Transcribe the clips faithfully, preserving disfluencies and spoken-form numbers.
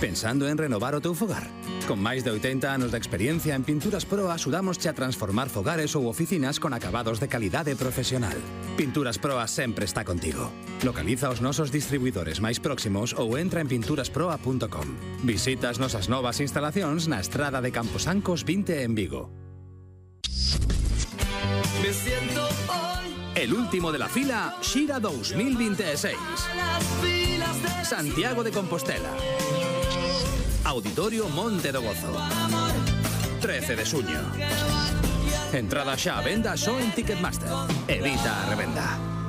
Pensando en renovar o teu fogar? Con máis de oitenta anos de experiencia en Pinturas Proa axudámosche a transformar fogares ou oficinas con acabados de calidade profesional. Pinturas Proa sempre está contigo. Localiza os nosos distribuidores máis próximos ou entra en pinturas proa punto com. Visita as nosas novas instalacións na estrada de Camposancos vinte en Vigo. Me siento hoy El último de la fila, Xira dos mil veintiséis. Santiago de Compostela. Auditorio Monte do Gozo. trece de xuño. Entrada xa a venda só en Ticketmaster. Evita a revenda.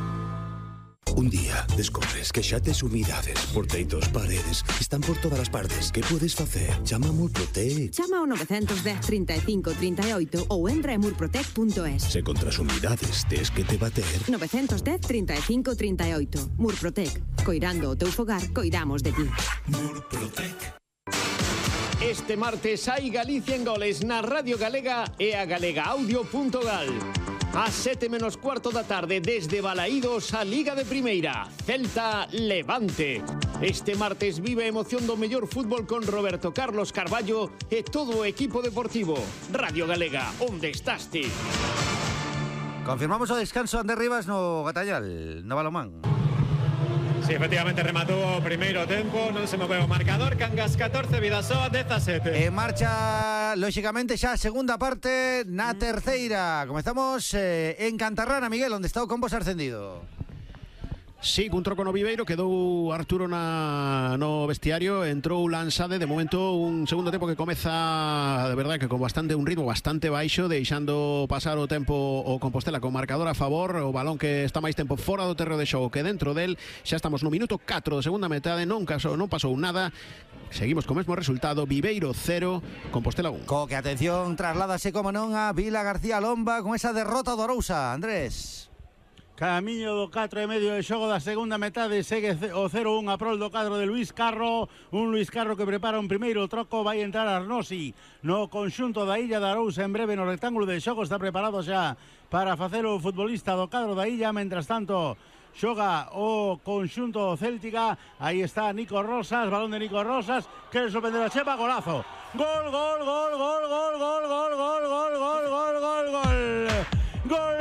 Un día descubres que xa tes humidades por teitos, paredes, están por todas as partes. Que podes facer? Chama a Murprotec. Chama ao nove un cero, trinta e cinco, trinta e oito ou entra en murprotec punto es. Se contra as humidades tes que te bater. nove un cero, trinta e cinco, trinta e oito. Murprotec. Coirando o teu fogar, coidamos de ti. Murprotec. Este martes hai Galicia en goles na Radio Galega e a galega audio punto gal. A sete menos cuarto da tarde desde Balaídos a Liga de Primeira. Celta Levante. Este martes vive a emoción do mellor fútbol con Roberto Carlos Carballo e todo o equipo deportivo. Radio Galega, onde estás ti? Confirmamos o descanso Ander Rivas no Gatallal, no Balomán. Sí, efectivamente rematou o primeiro tempo, non se moveu o marcador, Cangas catorce, Vidasoa dezasete. En marcha, lóxicamente, xa a segunda parte na terceira. Comezamos eh, en Cantarrana, Miguel, onde está o Compos ascendido. Sí, cun troco no Viveiro, quedou Arturo na, no vestiario, entrou Lansade, de momento un segundo tempo que comeza de verdade que con bastante un ritmo bastante baixo, deixando pasar o tempo o Compostela con marcador a favor, o balón que está máis tempo fora do terreo de xogo que dentro del. Xa estamos no minuto catro de segunda metade, non, caso, non pasou nada. Seguimos co mesmo resultado, Viveiro cero, Compostela un. Co que, atención, trasládase como non a Vila García Lomba con esa derrota do Arousa, Andrés. Camiño do catro e medio de xogo da segunda metade, segue o cero un a prol do cadro de Luís Carro, un Luís Carro que prepara un primeiro troco, vai entrar Arnosi no conxunto da Illa da Arousa en breve no rectángulo de xogo, está preparado xa para facer o futbolista do cadro da Illa, mentras tanto xoga o conxunto céltica, aí está Nico Rosas, balón de Nico Rosas, quere sorprender a Chepa, golazo, gol, gol, gol, gol, gol, gol, gol, gol, gol, gol, gol, gol, gol, gol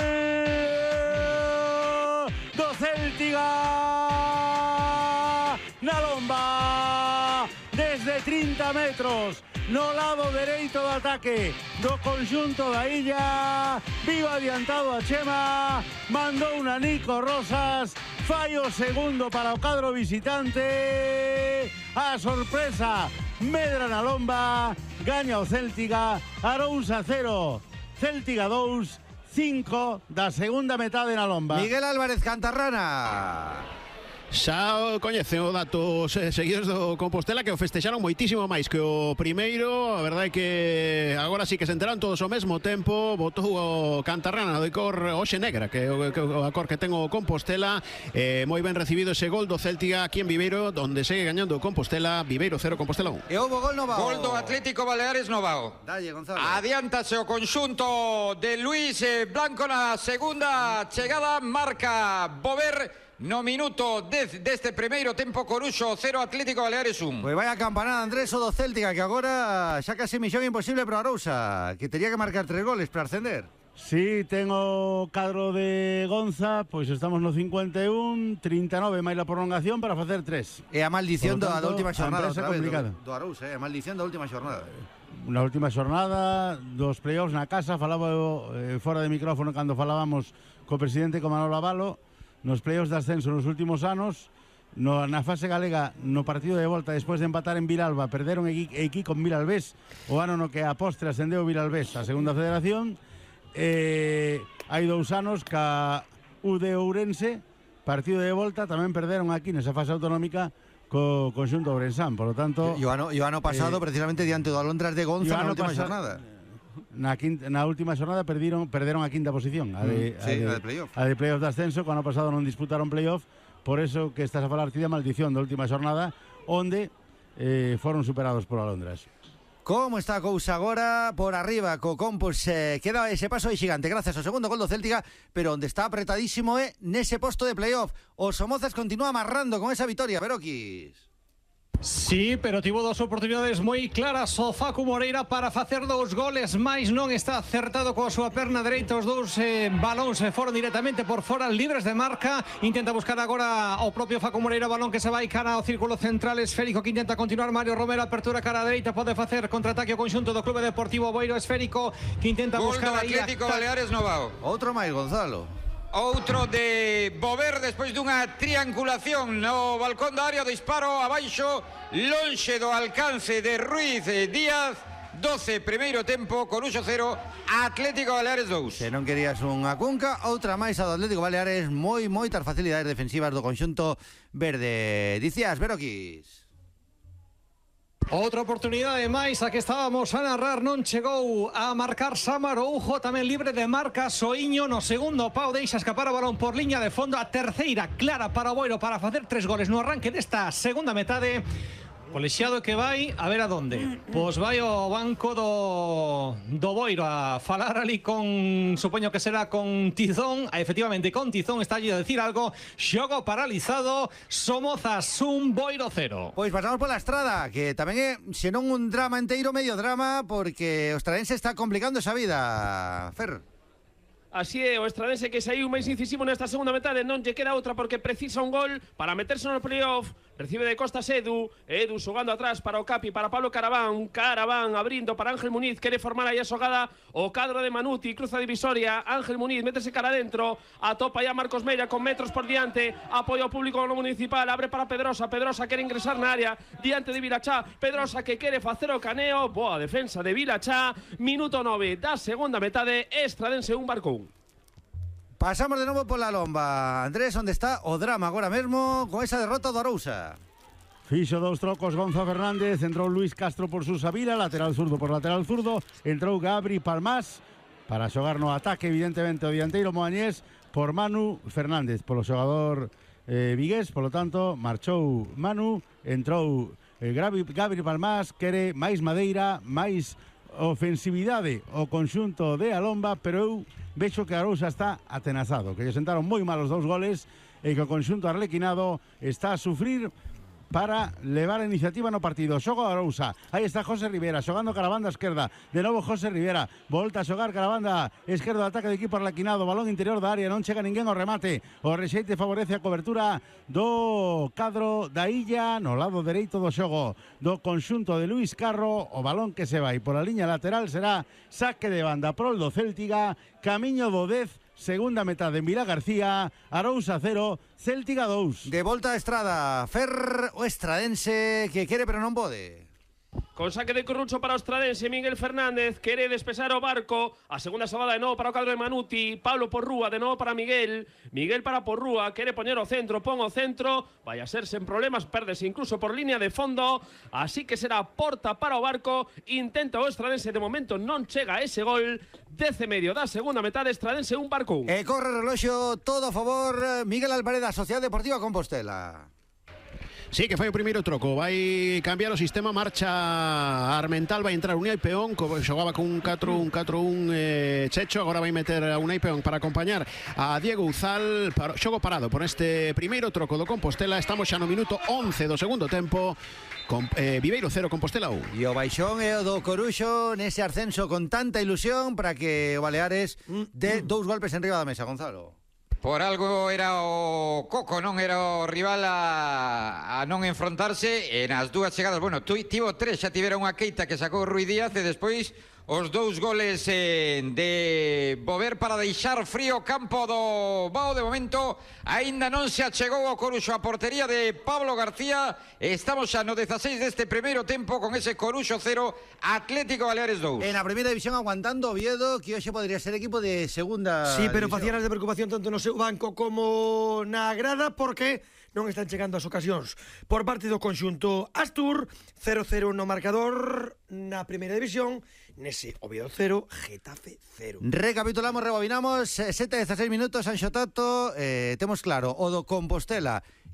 do Céltiga na Lomba desde trinta metros no lado dereito do ataque do conxunto da Illa, viva adiantado a Chema, mandou unha Nico Rosas, fai o segundo para o cadro visitante, a sorpresa medra na Lomba, gaña o Céltiga, Arousa cero, Céltiga dous, cinco da segunda metade na Lomba. Miguel Álvarez, Cantarrana. Xa coñece o datos seguidos do Compostela que o festexaron moitísimo máis que o primeiro. A verdade é que agora sí que se enteran todos ao mesmo tempo. Botou o Cantarrana de cor hoxe negra, que o, que, a cor que ten o Compostela. eh, Moi ben recibido ese gol do Céltiga aquí en Viveiro, donde segue gañando o Compostela. Viveiro cero, Compostela un. E houve gol no Bao. Gol do Atlético Baleares no Bao. Dalle, Gonzalo. Adiántase o conxunto de Luis Blanco na segunda chegada. Marca Bover no minuto dez deste primeiro tempo. Coruxo cero, Atlético Baleares un. Pois vai a campanada, Andrés, o do Céltica, que agora xa case misión imposible para Arousa, que tería que marcar tres goles para ascender. Sí, tengo cadro de Gonza, pois estamos no cincuenta e un, trinta e nove máis la prolongación para facer tres. É a maldición da última xornada outra vez, do, do Arousa, é a maldición da última xornada. Na última xornada dos playoffs na casa, falaba eh, fora de micrófono cando falábamos co presidente, co Manolo Avalo, nos playoffs de ascenso nos últimos anos, no, na fase galega, no partido de volta, despois de empatar en Vilalba, perderon aquí con Vilalbés, o ano no que a postre ascendeu Vilalbés a segunda federación. Eh, hai dous anos ca U de Ourense, partido de volta, tamén perderon aquí nesa fase autonómica co conxunto Ourensán, por lo tanto... E o ano, e o ano pasado, eh, precisamente, diante do Alondras de Gonza na última pasa, xornada. Na, quinta, na última xornada perderon, perderon a quinta posición, a de, sí, a de, a de playoff. A de playoff de ascenso, que o ano pasado non disputaron playoff, por eso que estás a falar ti da maldición da última xornada, onde eh, foron superados por Alondras. Como está a cousa agora por arriba co Compos, eh, queda ese paso aí xigante gracias ao segundo gol do Céltica, pero onde está apretadísimo é nese posto de playoff. O Somozas continúa amarrando con esa vitoria, Veroquis. Sí, pero tivo dos oportunidades moi claras o Facu Moreira para facer dous goles, máis non está acertado coa súa perna dereita. Os dous eh, balóns se foron directamente por fora, libres de marca. Intenta buscar agora o propio Facu Moreira, balón que se vai cara ao círculo central esférico que intenta continuar Mario Romero, apertura cara a dereita, pode facer contraataque o conxunto do Clube Deportivo Oveiro, esférico que intenta Gol buscar do aí Atlético Baleares Novao. Outro máis, Gonzalo. Outro de Bover despois dunha triangulación no balcón da área, disparo abaixo, lonxe do alcance de Ruiz Díaz. doce primeiro tempo, Coruxo cero, Atlético Baleares dous. Se non querías unha cunca, outra máis a do Atlético Baleares, moi moitas facilidades defensivas do conxunto verde. Dicías, Veroquis. Outra oportunidade máis a que estábamos a narrar, non chegou a marcar Sam Aroujo, tamén libre de marca Soiño no segundo pau, deixa escapar o balón por liña de fondo, a terceira clara para o Boiro para facer tres goles no arranque desta segunda metade. O Lexiado que vai, a ver a donde. Pois vai ao banco do, do Boiro a falar ali con, supoño que será con Tizón, a, efectivamente con Tizón, está allí a decir algo. Xogo paralizado, Somozas un, Boiro cero. Pois pasamos pola Estrada, que tamén é, se non un drama enteiro, medio drama, porque o estradense está complicando esa vida. Fer. Así é, o estradense que saiu máis incisivo nesta segunda metade, non lle queda outra porque precisa un gol para meterse no playoff. Recibe de costas Edu, Edu xogando atrás para o Capi, para Pablo Caraván, Caraván abrindo para Ángel Muniz, quere formar aí a xogada o cadro de Manuti, cruza divisoria, Ángel Muniz métese cara adentro, atopa aí a Marcos Meira con metros por diante, apoio ao público no municipal, abre para Pedrosa, Pedrosa quere ingresar na área, diante de Vilachá, Pedrosa que quere facer o caneo, boa defensa de Vilachá, minuto nove da segunda metade, Estradense un, Barco un. Pasamos de novo pola lomba. Andrés, onde está o drama agora mesmo con esa derrota do Arousa? Fixo dous trocos Gonzo Fernández, entrou Luis Castro por Susa Vila, lateral zurdo por lateral zurdo, entrou Gabri Palmás para xogar no ataque, evidentemente o dianteiro moañés, por Manu Fernández, polo xogador eh, vigués, polo tanto, marchou Manu, entrou eh, Gabri, Gabri Palmás, quere máis madeira, máis ofensividade o conxunto de Alomba, pero eu vexo que Arousa está atenazado, que lle sentaron moi mal os dous goles e que o conxunto arlequinado está a sufrir para levar a iniciativa no partido. Xogo a Arousa, aí está José Rivera xogando cara a banda esquerda, de novo José Rivera volta a xogar cara a banda esquerda, ataque de equipo arlequinado, balón interior da área, non chega ninguén ao remate, o rexeite favorece a cobertura do cadro da Illa no lado dereito do xogo do conxunto de Luis Carro, o balón que se vai pola liña lateral será saque de banda prol do Céltiga, camiño do dez, segunda metade en Vila García, Arousa cero, Céltiga dous. De volta a Estrada, Fer o estradense que quere pero non pode. Con saque de Corrucho para o estradense, Miguel Fernández quere despesar o Barco, a segunda xogada de novo para o cadro de Manuti, Pablo Porrúa de novo para Miguel, Miguel para Porrúa, quere poñer o centro, pon o centro, vai a ser sen problemas, perdese incluso por línea de fondo, así que será porta para o Barco, intenta o estradense, de momento non chega ese gol, dez e medio da segunda metade, estradense un, Barco un. E corre o reloxo, todo a favor, Miguel Alvareda, Sociedade Deportiva Compostela. Sí, que fai o primeiro troco, vai cambiar o sistema, marcha Armental, vai entrar Unai Peón, que xogaba con un catro un catro un eh, Checho, agora vai meter a Unai Peón para acompañar a Diego Uzal, para, xogo parado por este primeiro troco do Compostela, estamos xa no minuto once do segundo tempo, con, eh, Viveiro cero, Compostela un. E o baixón é o do Coruxo nese ascenso con tanta ilusión para que o Baleares dé dous golpes en riba da mesa, Gonzalo. Por algo era o Coco, non era o rival a, a non enfrontarse. E nas dúas chegadas, bueno, tivo tres, xa tivera unha queita que sacou Rui Díaz e despois os dous goles eh, de Bover para deixar frío campo do Bao. De momento aínda non se achegou ao Coruxo a portería de Pablo García. Estamos xa no dezaseis deste primeiro tempo con ese Coruxo cero, Atlético Baleares dous. En a primeira división aguantando Oviedo, que hoxe podría ser equipo de segunda. Sí, pero división. facíanas de preocupación tanto no seu banco como na grada, porque non están chegando as ocasións por parte do conxunto Astur. Cero cero no marcador na primeira división, nese Oviedo cero, Getafe cero. Recapitulamos, rebobinamos, sete a dezaseis minutos, Anxo Tato, eh, temos claro, o do Compostela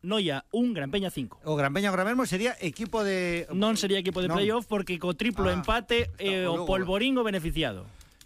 Noia un, Gran Peña cinco. O Gran Peña agora mesmo sería equipo de... Non sería equipo de non. playoff porque co triplo Ah, empate e o logo- polvorín o beneficiado.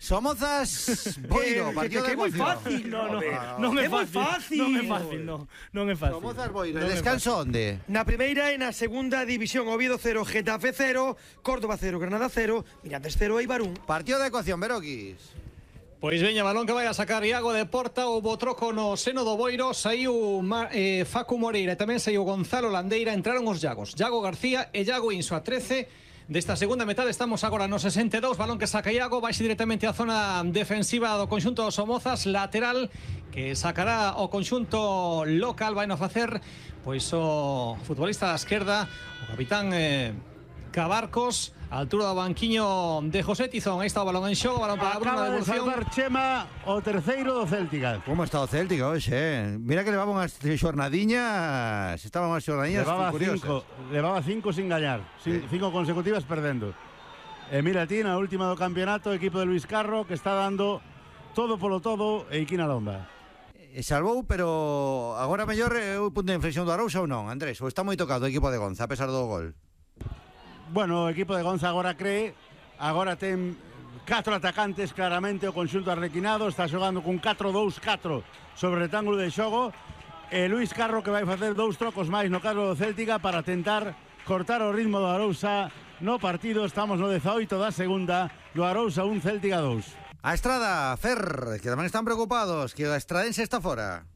Somozas Boiro, partido de que moi emoción. fácil. No, no, Joder. non é É moi fácil. fácil. Non é fácil, non. Non é fácil. Somozas Boiro. Non El é descanso onde? Na primeira e na segunda división, Oviedo cero, Getafe cero, Córdoba cero, Granada cero, Mirantes cero e Eibar un. Partido de ecuación, Beroquis. Pois veña, balón que vai a sacar Iago de Porta, o troco no seno do Boiro, saiu Ma, eh, Facu Moreira e tamén saiu Gonzalo Landeira, entraron os Llagos, Iago García e Iago Inso a trece desta segunda metade. Estamos agora no sesenta e dous, balón que saca Iago, vai directamente á zona defensiva do conxunto dos Somozas, lateral que sacará o conxunto local, vai no facer pois o futbolista da esquerda, o capitán eh, Cabarcos, a altura do banquiño de José Tizón. Aí está o balón en xogo, balón para Bruno, Acaba de devolución. salvar Chema o terceiro do Céltica. Como está o Céltica hoxe, eh? Mira que levaba unhas xornadiñas, estaban unhas xornadiñas Levaba curiosas. cinco, levaba cinco sin gañar, Sí. cinco consecutivas perdendo. E mira ti, na última do campeonato, equipo de Luis Carro, que está dando todo polo todo e Iquina Lomba. E salvou, pero agora mellor é o punto de inflexión do Arousa ou non, Andrés? Ou está moi tocado o equipo de Gonza, a pesar do gol? Bueno, o equipo de Gonza agora cree, agora ten catro atacantes claramente, o conxunto arlequinado, está xogando con catro dous catro sobre o rectángulo de xogo, e Luis Carro que vai facer dous trocos máis no cadro do Céltica para tentar cortar o ritmo do Arousa no partido. Estamos no dezaoito da segunda, do Arousa un, Céltica dous. A Estrada, Fer, que tamén están preocupados, que o estradense está fora.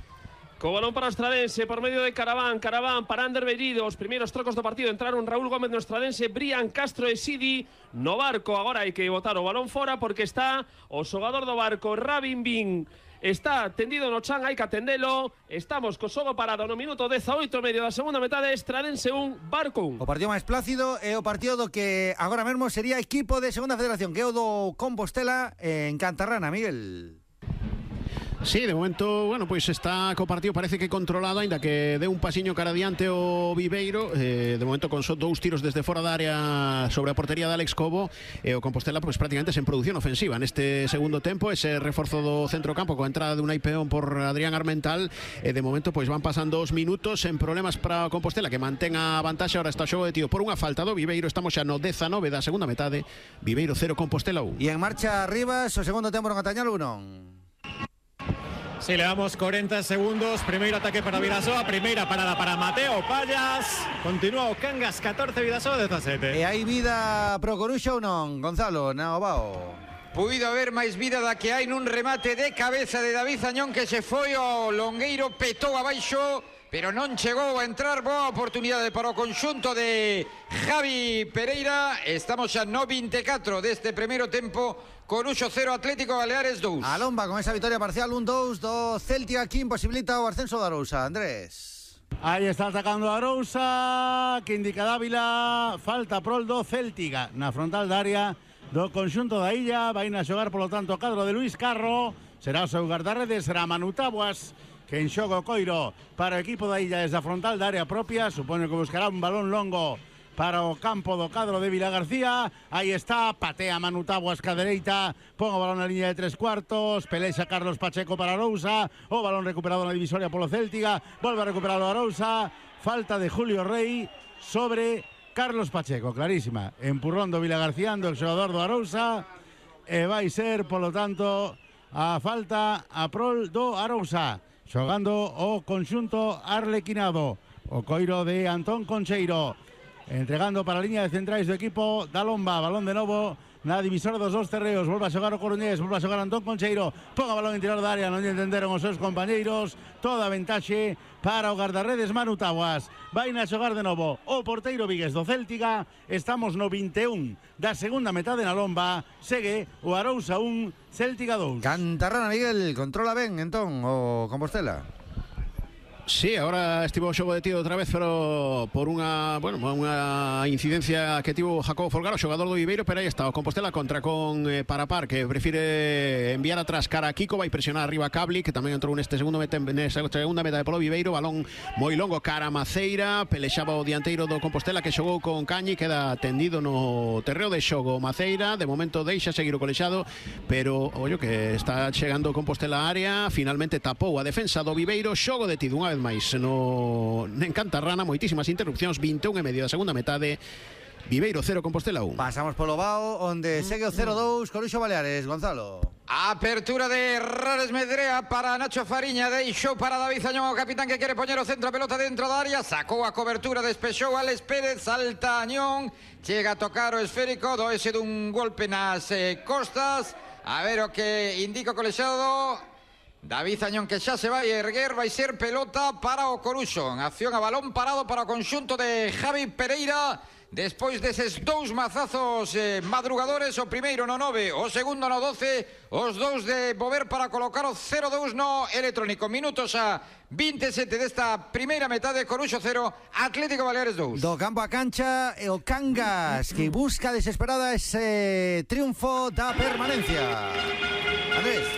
Co balón para o Estradense por medio de Caraván, Caraván para Ander Bellido. Os primeiros trocos do partido entraron Raúl Gómez no Estradense, Brian Castro e Sidi no Barco. Agora hai que botar o balón fora porque está o xogador do Barco, Rabin Bin. Está tendido no chan, hai que atendelo. Estamos co xogo parado no minuto dezaoito medio da segunda metade. Estradense un, Barco un. O partido máis plácido é o partido do que agora mesmo sería equipo de segunda federación, que é o do Compostela en Cantarrana, Miguel. Sí, de momento, bueno, pois pues está co partido parece que controlado, aínda que deu un pasiño cara adiante o Viveiro, eh, de momento con só dous tiros desde fora da área sobre a portería de Alex Cobo, e o Compostela pois pues, prácticamente sen produción ofensiva neste segundo tempo, ese reforzo do centrocampo coa entrada de Unai Peón por Adrián Armental, e de momento pois pues, van pasando os minutos sen problemas para o Compostela, que mantén a vantaxe. Ahora está o xogo detido por unha falta do Viveiro. Estamos xa no dezanove da segunda metade, Viveiro cero, Compostela un. E en marcha Rivas, o segundo tempo en Catañal ou non? Sí, le damos cuarenta segundos. Primeiro ataque para Vidasoa, primeira parada para Mateo Pallas. Continúa o Cangas, catorce, Vidasoa dezasete. E hai vida pro Coruxa ou non, Gonzalo, na Ovao? Puido haber máis vida da que hai nun remate de cabeza de David Zañón, que se foi ao longueiro, petou abaixo, pero non chegou a entrar. Boa oportunidade para o conxunto de Javi Pereira. Estamos xa no vinte e catro deste primeiro tempo. Coruxo cero, Atlético Baleares dous. A Lomba con esa victoria parcial un dous do Celtic, que imposibilita o ascenso da Arousa. Andrés. Aí está atacando a Arousa, que indica Dávila, falta prol do Céltica na frontal da área do conxunto da Illa. Vai a xogar polo tanto o cadro de Luis Carro, será o seu guardarredes, será Manu Tabuas, que en xogo coiro para o equipo da Illa desde a frontal da área propia. Supoño que buscará un balón longo para o campo do cadro de Vila García. Aí está, patea Manu Tabuas ca dereita, pon o balón na liña de tres cuartos, pelexa Carlos Pacheco para Arousa, o balón recuperado na divisoria polo Céltica, volve a recuperar o Arousa, falta de Julio Rey sobre Carlos Pacheco, clarísima, empurrón do Vila García, do xogador do Arousa, e vai ser, polo tanto, a falta a prol do Arousa, xogando o conxunto arlequinado, o coiro de Antón Concheiro, entregando para a liña de centrais do equipo da Lomba. Balón de novo na divisora dos dos terreos. Volve a xogar o Coruñés, volve a xogar Antón Concheiro, ponga balón interior da área, non lle entenderon os seus compañeiros. Toda a ventaxe para o guardarredes Manu Tabuas. Vai na xogar de novo o porteiro vigués do Céltica. Estamos no vinte e un da segunda metade na Lomba. Segue o Arousa un, Céltica dous. Cantarrana, Miguel, controla ben entón o Compostela. Sí, ahora estivo o xogo detido outra vez, pero por unha, bueno, unha incidencia que tivo Jacobo Folgaro, xogador do Viveiro, pero aí está o Compostela contra con eh, Parapar, que prefire enviar atrás cara a Kiko, vai presionar arriba a Cabli, que tamén entrou neste segundo meta, nesta segunda meta de polo Viveiro, balón moi longo cara a Maceira, pelexaba o dianteiro do Compostela que xogou con Cañi, queda tendido no terreo de xogo Maceira, de momento deixa seguir o colexado, pero ollo que está chegando o Compostela á área, finalmente tapou a defensa do Viveiro, xogo detido unha vez vez máis no en Cantarrana, moitísimas interrupcións, vinte e un e medio da segunda metade. Viveiro cero, Compostela un. Pasamos polo Bao, onde segue o cero dous, Coruxo Baleares. Gonzalo. Apertura de Rares Medrea para Nacho Fariña, deixou para David Añón, o capitán que quere poñer o centro, a pelota dentro da área, sacou a cobertura, despexou Alex Pérez, salta Añón, chega a tocar o esférico, doese dun golpe nas eh, costas, a ver o que indica o colexiado. David Añón que xa se vai erguer, vai ser pelota para o Coruxo, en acción a balón parado para o conxunto de Javi Pereira. Despois deses dous mazazos eh, madrugadores, o primeiro no nove, o segundo no doce, os dous de Bover para colocar o cero dous no electrónico. Minutos a vinte e sete desta primeira metade, Coruxo cero, Atlético Baleares dous. Do campo a cancha, o Cangas, que busca desesperada ese triunfo da permanencia. Andrés.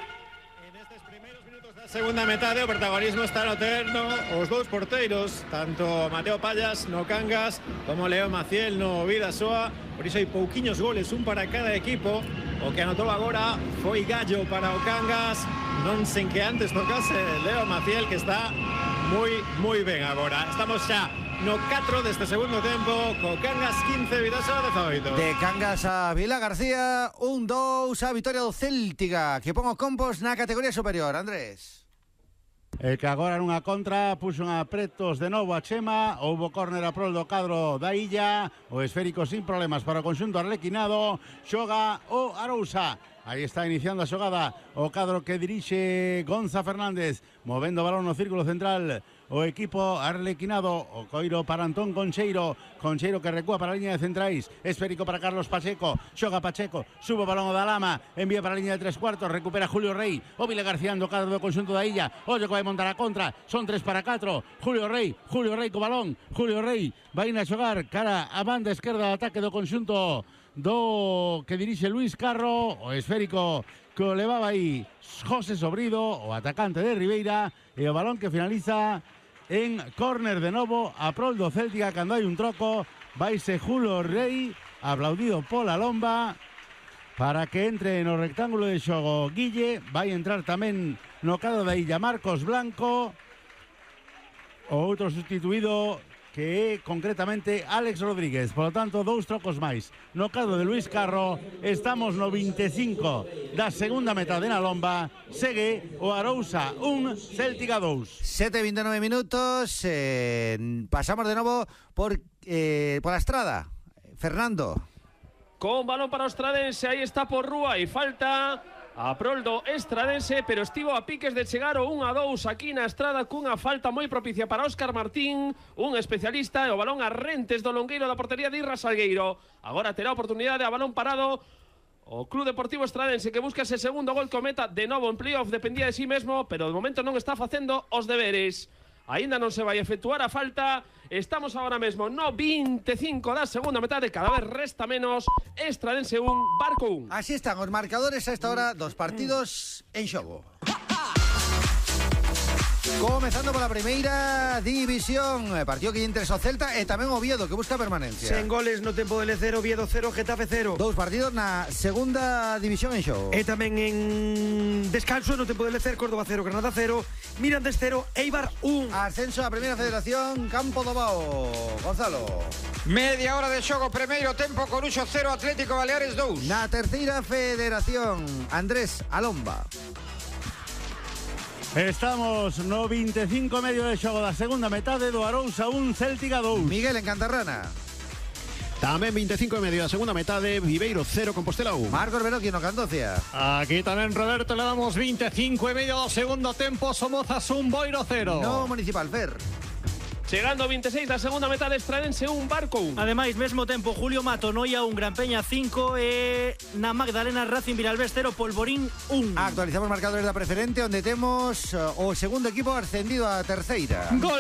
Segunda metade, o protagonismo está no terreno os dous porteiros, tanto Mateo Pallas no Cangas como Leo Maciel no Vidasoa. Por iso hai pouquiños goles, un para cada equipo. O que anotou agora foi Gallo para o Cangas, non sen que antes tocase Leo Maciel, que está moi, moi ben agora. Estamos xa no catro deste segundo tempo, co Cangas quince, Vidasoa dezaoito. De Cangas a Vila García, un dous a vitória do Céltica, que pon o Compos na categoría superior. Andrés. E que agora nunha contra puxon a pretos de novo a Chema. Houbo córner a prol do cadro da Illa. O esférico sin problemas para o conxunto arlequinado. Xoga o Arousa. Aí está iniciando a xogada o cadro que dirixe Gonza Fernández, movendo o balón no círculo central o equipo arlequinado. O coiro para Antón Concheiro, Concheiro que recúa para a liña de centrais, esférico para Carlos Pacheco, xoga Pacheco, sube o balón o da Lama, envía para a liña de tres cuartos, recupera Julio Rey, o Vile García do cadro do conxunto da Illa. Ollo que vai montar a contra, son tres para catro, Julio Rey, Julio Rey co balón, Julio Rey vai a xogar cara a banda esquerda do ataque do conxunto do que dirixe Luis Carro. O esférico que o levaba aí José Sobrido, o atacante de Ribeira, e o balón que finaliza en córner de novo a prol do Céltica. Cando hai un troco, vaise Julio Rey, aplaudido pola Lomba, para que entre no rectángulo de xogo Guille. Vai entrar tamén no cadro da Illa Marcos Blanco, o outro sustituído que é concretamente Alex Rodríguez. Por lo tanto, dous trocos máis no cadro de Luis Carro. Estamos no vinte e cinco da segunda metade na Lomba. Segue o Arousa un, Céltica dous. sete e vinte e nove minutos. eh, Pasamos de novo por, eh, por a Estrada. Fernando. Con balón para o Estradense, aí está por rúa e falta a prol do Estradense, pero estivo a piques de chegar o un a dous aquí na Estrada cunha falta moi propicia para Óscar Martín, un especialista, e o balón a rentes do longueiro da portería de Irra Salgueiro. Agora terá oportunidade a balón parado o Club Deportivo Estradense, que busca ese segundo gol que meta de novo en playoff. Dependía de sí mesmo, pero de momento non está facendo os deberes. Ainda non se vai efectuar a falta. Estamos ahora mesmo no vinte e cinco da segunda metade, cada vez resta menos. Estradense un, Barco un. Así están os marcadores a esta hora dos partidos en xogo. Comezando pola primeira división, partido que interesa o Celta e tamén o Oviedo, que busca permanencia. Sen goles no tempo del cero, Oviedo cero, Getafe cero. Dous partidos na segunda división en xogo. E tamén en descanso no tempo del cero, Córdoba cero, Granada cero, Mirandés cero, Eibar un. Ascenso a Primeira Federación, Campo do Bao. Gonzalo. Media hora de xogo, primeiro tempo, Coruxo cero, Atlético Baleares dous. Na Terceira Federación, Andrés Alomba. Estamos no vinte e cinco e medio de xogo da segunda metade, do Arousa un, Céltica dous. Miguel en Cantarrana. Tamén vinte e cinco e medio da segunda metade, Viveiro cero, Compostela un. Marcos Beroquino, Candocia. Aquí tamén, Roberto, le damos vinte e cinco e medio do segundo tempo, Somozas un, Boiro cero. No Municipal, Fer. Chegando vinte e seis da segunda metade, Estradense un, Barco un. Ademais, mesmo tempo, Julio Mato, Noia un, Gran Peña cinco e na Magdalena Racing Viralbés cero, Polvorín un. Actualizamos marcadores da preferente, onde temos uh, o segundo equipo ascendido a terceira. Gol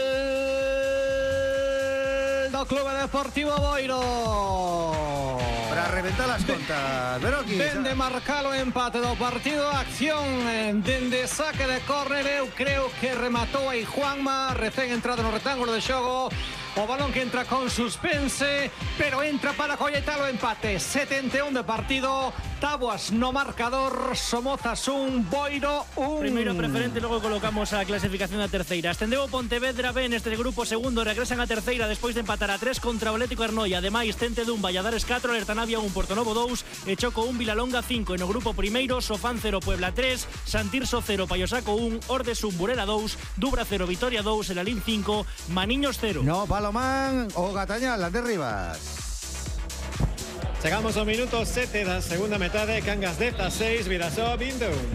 do Club Deportivo Boiro. Para reventar las contas, Beroqui. Dende marcar o empate do partido, acción dende saque de córner. Eu creo que rematou aí Juanma, recén entrado no rectángulo de xogo. O balón que entra con suspense, pero entra para colletar o empate. setenta e un de partido, Táboas no marcador, Somozas un, Boiro un. Primeiro preferente, logo colocamos a clasificación da terceira. Ascendeu o Pontevedra B neste grupo segundo, regresan a terceira despois de empatar a tres contra o Atlético Arnoia. Ademais, Tente dun, Valladares catro, Alertanavia un, Portonovo dous e Choco un, Vilalonga cinco. E no grupo primeiro, Sofán cero, Puebla tres, Santirso cero, Payosaco un, Ordes un, Burela dous, Dubra cero, Vitoria dous, El Alín cinco, Maniños cero. No, Palomán o Gatañal, las de Rivas. Chegamos ao minuto sete da segunda metade, Cangas dezasseis, Vidasoa vinte e un.